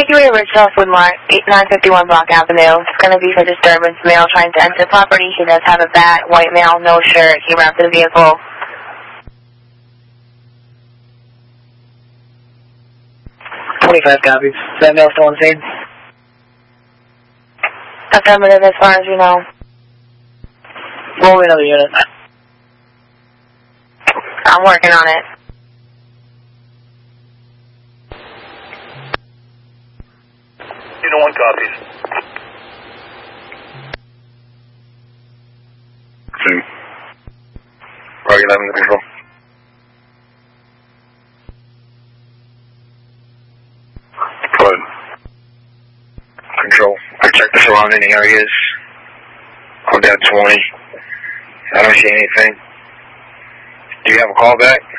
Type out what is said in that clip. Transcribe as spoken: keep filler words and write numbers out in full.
Evacuate original food mart, nine fifty-one Block Avenue. It's going to be for disturbance. Male trying to enter property. He does have a bat. White male, no shirt. He ran to the vehicle. twenty-five copies. Is that male still on scene? Affirmative as far as you know. Roll me another unit. I'm working on it. Unit one copies. Two. Roger eleven control. Good. Control. I checked the surrounding areas. I'm down twenty. I don't see anything. Do you have a call back?